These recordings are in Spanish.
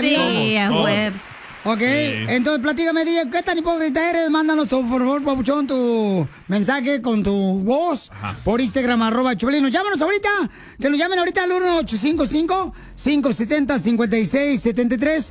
Sí, webs. Ok, entonces platícame, DJ, ¿qué tan hipócrita eres? Mándanos, por favor, papuchón, tu mensaje con tu voz por Instagram, @Choplin. Llámanos ahorita, que nos llamen ahorita al 1-855-570-5673,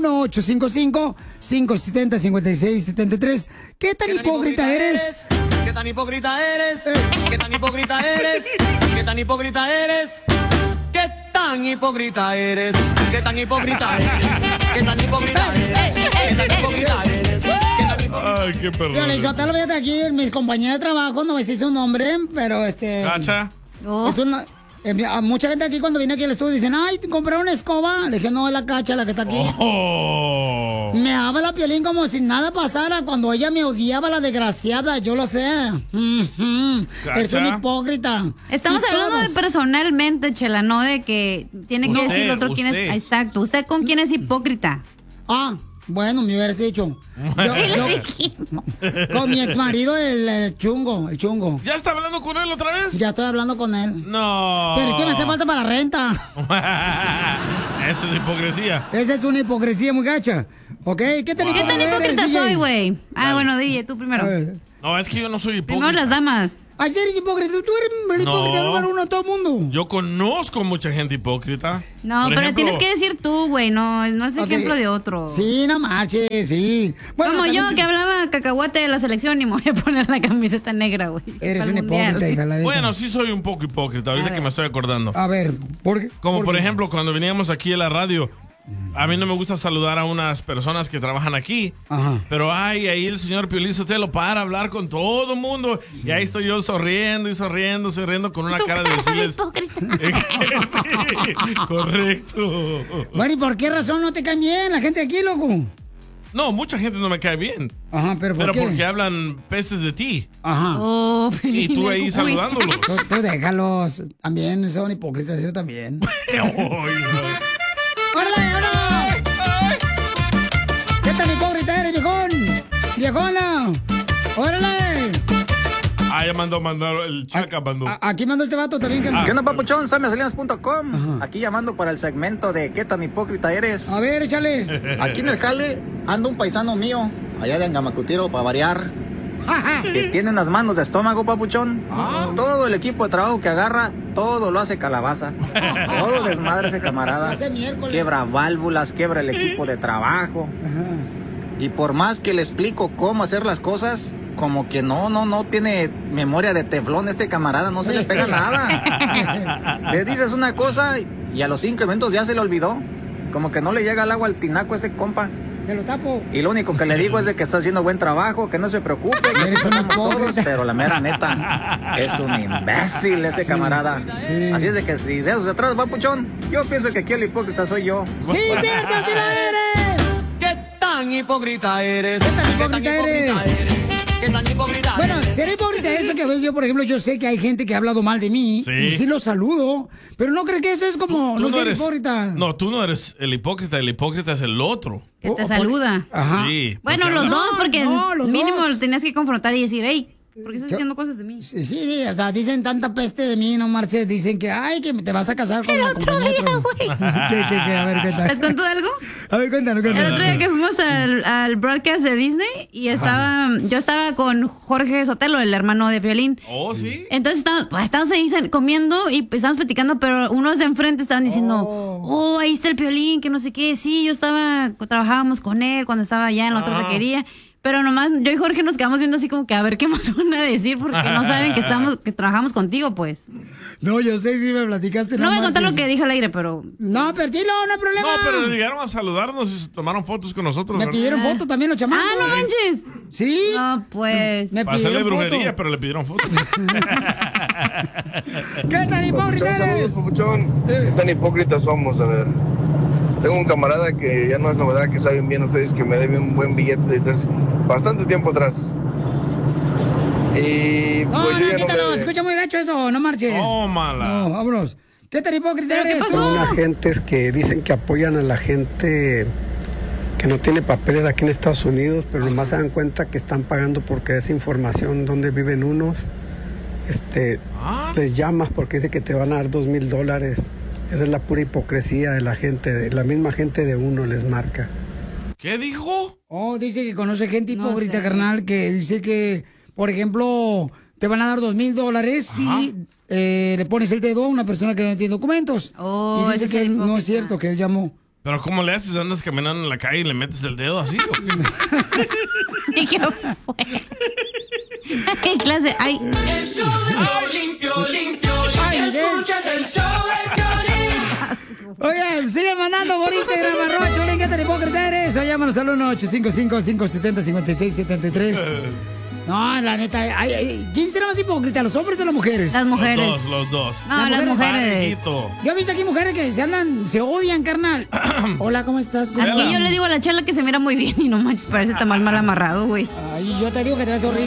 1-855-570-5673. ¿Qué tan hipócrita eres? ¿Qué tan hipócrita eres? ¿Qué tan hipócrita eres? ¿Qué tan hipócrita eres? ¿Qué tan hipócrita eres? ¿Qué tan hipócrita eres? ¿Qué tan hipócrita eres? ¿Qué tan hipócrita eres? Ay, qué perdón. Yo te lo veo aquí, mis compañeros de trabajo, no me dice un nombre, pero ¿Cacha? Es una... mucha gente aquí cuando viene aquí al estudio dicen, ay, ¿te compré una escoba? Le dije, no, es la Cacha la que está aquí. Me habla Piolín como si nada pasara cuando ella me odiaba, la desgraciada, yo lo sé. Es un hipócrita. Estamos hablando de personalmente, Chela, no de que tiene que decir el otro quién es. Exacto, ¿usted con quién es hipócrita? Bueno, me hubieras dicho. Con mi exmarido, el chungo. ¿Ya está hablando con él otra vez? Ya estoy hablando con él. No. Pero es que me hace falta para la renta. Eso es hipocresía. Esa es una hipocresía muy gacha. ¿Ok? ¿Qué tan hipócrita soy, güey? Bueno, DJ, tú primero. No, es que yo no soy hipócrita. Primero las damas. Ay, eres hipócrita. Tú eres el hipócrita número uno de todo el mundo. Yo conozco mucha gente hipócrita. No, Por pero ejemplo, tienes que decir tú, güey. No es ejemplo de otro. Sí, no marches, sí. Bueno, como yo, que hablaba cacahuate de la selección y me voy a poner la camiseta negra, güey. Eres un hipócrita, hija, la neta. Bueno, sí soy un poco hipócrita, ahorita que me estoy acordando. A ver, ¿por qué? Como por ejemplo, cuando veníamos aquí a la radio, a mí no me gusta saludar a unas personas que trabajan aquí. Pero ahí el señor Piolín Sotelo para hablar con todo el mundo. Y ahí estoy yo sonriendo con una cara de decirles... Sí, correcto. Bueno, ¿y por qué razón no te caen bien la gente aquí, loco? No, mucha gente no me cae bien. ¿pero por qué? Porque hablan pestes de ti. Y tú ahí saludándolos. Tú déjalos. También son hipócritas, eso también. ¡Órale, vámonos! ¿Qué tan hipócrita eres, viejón? ¡Viejona! ¡Órale! Ya mandó el Chaca, mandó. Aquí mandó este vato también. ¿Qué onda, papuchón? SamySalinas.com. Aquí llamando para el segmento de ¿qué tan hipócrita eres? A ver, échale. Aquí en el jale anda un paisano mío, allá de Angamacutiro, para variar, que tiene unas manos de estómago, papuchón. Todo el equipo de trabajo que agarra, todo lo hace calabaza. Todo desmadre ese camarada. Hace miércoles. Quiebra válvulas, quiebra el equipo de trabajo. Y por más que le explico cómo hacer las cosas, como que no tiene memoria de teflón este camarada, no se le pega nada. Le dices una cosa y a los 5 minutos ya se le olvidó. Como que no le llega el agua al tinaco a este compa. Te lo tapo. Y lo único que le digo es de que está haciendo buen trabajo, que no se preocupe. Eres un todos, pero la mera neta, es un imbécil ese camarada. Así es de que si de eso se trata, papuchón, yo pienso que aquí el hipócrita soy yo. ¡Sí, cierto, sí lo eres! ¿Qué tan hipócrita eres? ¿Qué tan hipócrita eres? ¿Qué tan hipócrita Bueno, eres? ser hipócrita es eso que a veces yo, por ejemplo, yo sé que hay gente que ha hablado mal de mí y sí lo saludo, pero no creo que eso es como no ser hipócrita. No, tú no eres el hipócrita es el otro. Que te saluda. Ajá. Sí. Bueno, los dos, porque los mínimo dos. lo tenías que confrontar y decir, hey, ¿por qué estás diciendo cosas de mí? Sí, o sea, dicen tanta peste de mí, no marches, dicen que, ay, que te vas a casar con la compañía. ¿Qué? A ver, cuéntame. ¿Les cuento algo? A ver, cuéntanos. El otro día que fuimos al broadcast de Disney y yo estaba con Jorge Sotelo, el hermano de Piolín. Oh, ¿sí? Entonces estábamos ahí comiendo y estábamos platicando, pero unos de enfrente estaban diciendo, ahí está el Piolín, que no sé qué. Sí, trabajábamos con él cuando estaba allá en la otra taquería. Pero nomás yo y Jorge nos quedamos viendo así como que a ver qué más van a decir porque no saben que trabajamos contigo, pues. No, yo sé si me platicaste. No voy a contar lo que dijo al aire, pero... No, pero dilo, no hay problema. No, pero llegaron a saludarnos y se tomaron fotos con nosotros. Me pidieron fotos también los chamacos. Ah, no manches. Sí. No, pues... Me Para hacerle pidieron brujería, fotos. pero le pidieron fotos. ¿Qué tan hipócrita eres? Papuchón, ¿qué tan hipócritas somos? A ver. Tengo un camarada que ya no es novedad, que saben bien ustedes que me debe un buen billete desde bastante tiempo atrás. Y No, pues yo ya quítalo, no se escucha muy gacho eso, no marches. Tómala. No, vámonos. ¿Qué tan hipócrita eres? Son agentes que dicen que apoyan a la gente que no tiene papeles aquí en Estados Unidos, pero nomás se dan cuenta que están pagando porque es información donde viven unos. Les llamas porque dice que te van a dar $2,000. Esa es la pura hipocresía de la gente, de la misma gente de uno les marca. ¿Qué dijo? Oh, dice que conoce gente hipócrita, carnal, que dice que, por ejemplo, te van a dar $2,000 si le pones el dedo a una persona que no tiene documentos. Oh, y dice que no es cierto, que él llamó. ¿Pero cómo le haces? ¿Andas caminando en la calle y le metes el dedo así? ¿O qué? ¿Qué fue? ¿Qué clase? Ay. El show de Piolín, Piolín, Piolín. Escuchas el show de Piolín. Oye, sigue mandando por Instagram, @Piolín, ¿qué tan hipócrita eres? O llámanos al 1-855-570-5673. No, la neta, ¿quién será más hipócrita, los hombres o las mujeres? Las mujeres. Los dos. No, las mujeres. Parejito. Yo he visto aquí mujeres que se odian, carnal. Hola, ¿cómo estás? Aquí yo le digo a la Chela que se mira muy bien y no manches, parece tan mal amarrado, güey. Ay, yo te digo que te ves horrible.